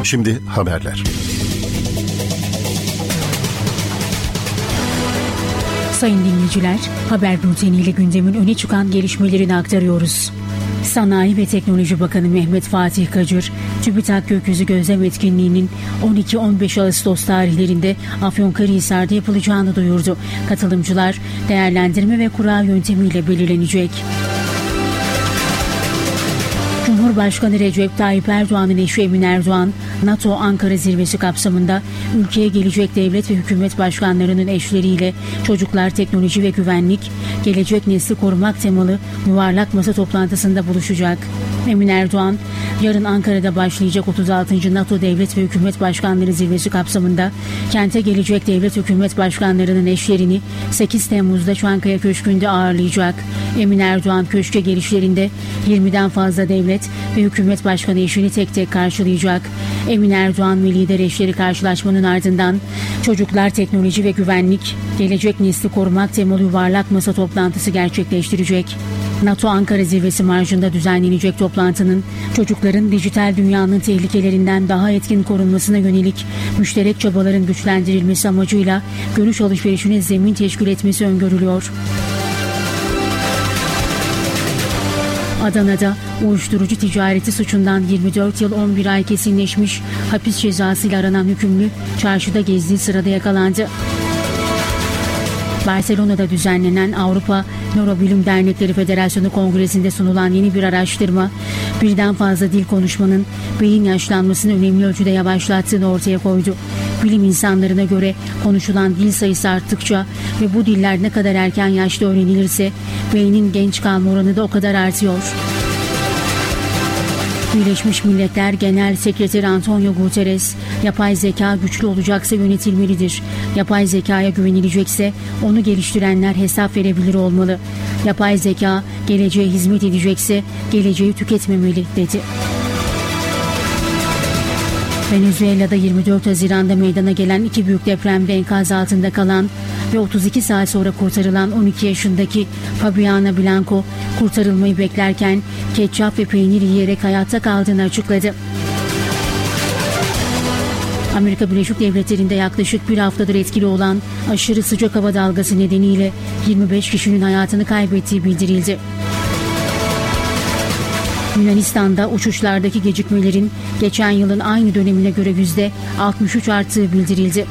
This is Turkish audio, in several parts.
Şimdi haberler. Sayın dinleyiciler, haber bülteniyle gündemin öne çıkan gelişmelerini aktarıyoruz. Sanayi ve Teknoloji Bakanı Mehmet Fatih Kacır, TÜBİTAK Gökyüzü Gözlem Etkinliği'nin 12-15 Ağustos tarihlerinde Afyonkarahisar'da yapılacağını duyurdu. Katılımcılar değerlendirme ve kura yöntemiyle belirlenecek. Cumhurbaşkanı Recep Tayyip Erdoğan'ın eşi Emin Erdoğan, NATO Ankara Zirvesi kapsamında ülkeye gelecek devlet ve hükümet başkanlarının eşleriyle Çocuklar, Teknoloji ve Güvenlik, Gelecek Nesli Korumak temalı yuvarlak masa toplantısında buluşacak. Emin Erdoğan, yarın Ankara'da başlayacak 36. NATO Devlet ve Hükümet Başkanları Zirvesi kapsamında kente gelecek devlet hükümet başkanlarının eşlerini 8 Temmuz'da Çankaya Köşkü'nde ağırlayacak. Emin Erdoğan köşke gelişlerinde 20'den fazla devlet ve hükümet başkanı eşini tek tek karşılayacak. Emin Erdoğan ve lider eşleri karşılaşmanın ardından Çocuklar, Teknoloji ve Güvenlik, Gelecek Nesli Korumak temalı yuvarlak masa toplantısı gerçekleştirecek. NATO Ankara Zirvesi marjında düzenlenecek toplantının çocukların dijital dünyanın tehlikelerinden daha etkin korunmasına yönelik müşterek çabaların güçlendirilmesi amacıyla görüş alışverişine zemin teşkil etmesi öngörülüyor. Adana'da uyuşturucu ticareti suçundan 24 yıl 11 ay kesinleşmiş hapis cezasıyla aranan hükümlü çarşıda gezdiği sırada yakalandı. Barcelona'da düzenlenen Avrupa Nörobilim Dernekleri Federasyonu Kongresi'nde sunulan yeni bir araştırma, birden fazla dil konuşmanın beyin yaşlanmasını önemli ölçüde yavaşlattığını ortaya koydu. Bilim insanlarına göre konuşulan dil sayısı arttıkça ve bu diller ne kadar erken yaşta öğrenilirse beynin genç kalma oranı da o kadar artıyor. Birleşmiş Milletler Genel Sekreteri Antonio Guterres, yapay zeka güçlü olacaksa yönetilmelidir. Yapay zekaya güvenilecekse onu geliştirenler hesap verebilir olmalı. Yapay zeka geleceğe hizmet edecekse geleceği tüketmemeli, dedi. Venezuela'da 24 Haziran'da meydana gelen iki büyük depremde enkaz altında kalan ve 32 saat sonra kurtarılan 12 yaşındaki Fabiana Blanco kurtarılmayı beklerken ketçap ve peynir yiyerek hayatta kaldığını açıkladı. Amerika Birleşik Devletleri'nde yaklaşık bir haftadır etkili olan aşırı sıcak hava dalgası nedeniyle 25 kişinin hayatını kaybettiği bildirildi. Yunanistan'da uçuşlardaki gecikmelerin geçen yılın aynı dönemine göre %63 arttığı bildirildi.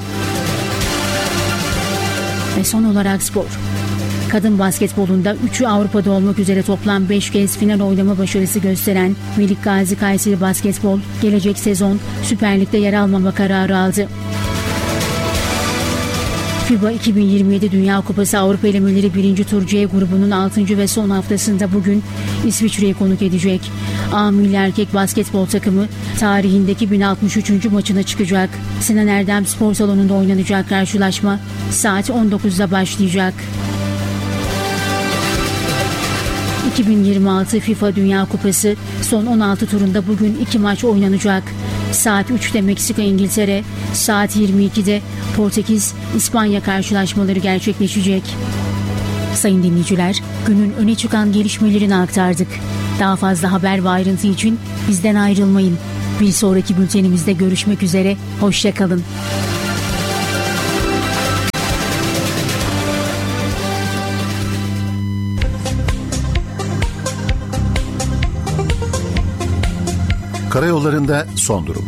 Ve son olarak spor. Kadın basketbolunda 3'ü Avrupa'da olmak üzere toplam 5 kez final oynama başarısı gösteren Melik Gazi Kayseri Basketbol gelecek sezon Süper Lig'de yer almama kararı aldı. FIBA 2027 Dünya Kupası Avrupa elemeleri 1. tur C grubunun 6. ve son haftasında bugün İsviçre'yi konuk edecek. A Milli Erkek Basketbol takımı tarihindeki 1063. maçına çıkacak. Sinan Erdem Spor Salonu'nda oynanacak karşılaşma saat 19'da başlayacak. 2026 FIFA Dünya Kupası son 16 turunda bugün 2 maç oynanacak. Saat 3'te Meksika İngiltere, saat 22'de Portekiz İspanya karşılaşmaları gerçekleşecek. Sayın dinleyiciler, günün öne çıkan gelişmelerini aktardık. Daha fazla haber ve ayrıntı için bizden ayrılmayın. Bir sonraki bültenimizde görüşmek üzere, hoşça kalın. Karayollarında son durum.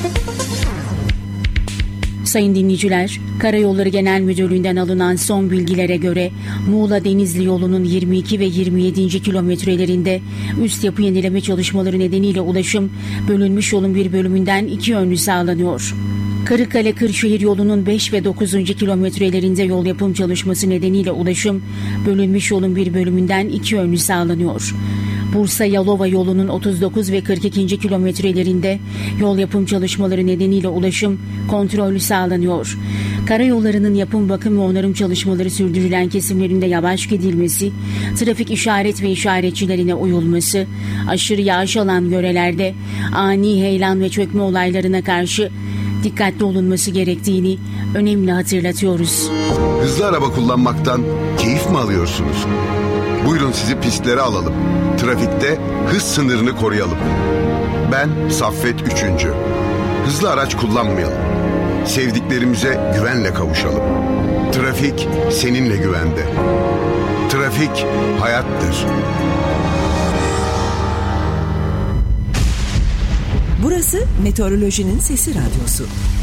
Sayın dinleyiciler, Karayolları Genel Müdürlüğü'nden alınan son bilgilere göre Muğla-Denizli yolunun 22 ve 27. kilometrelerinde üst yapı yenileme çalışmaları nedeniyle ulaşım bölünmüş yolun bir bölümünden iki yönlü sağlanıyor. Kırıkkale-Kırşehir yolunun 5 ve 9. kilometrelerinde yol yapım çalışması nedeniyle ulaşım bölünmüş yolun bir bölümünden iki yönlü sağlanıyor. Bursa-Yalova yolunun 39 ve 42. kilometrelerinde yol yapım çalışmaları nedeniyle ulaşım kontrollü sağlanıyor. Karayollarının yapım, bakım ve onarım çalışmaları sürdürülen kesimlerinde yavaş gidilmesi, trafik işaret ve işaretçilerine uyulması, aşırı yağış alan yörelerde ani heyelan ve çökme olaylarına karşı dikkatli olunması gerektiğini önemli hatırlatıyoruz. Hızlı araba kullanmaktan keyif mi alıyorsunuz? Buyurun sizi pistlere alalım. Trafikte hız sınırını koruyalım. Ben Saffet 3. hızlı araç kullanmayalım. Sevdiklerimize güvenle kavuşalım. Trafik seninle güvende. Trafik hayattır. Burası Meteorolojinin Sesi Radyosu.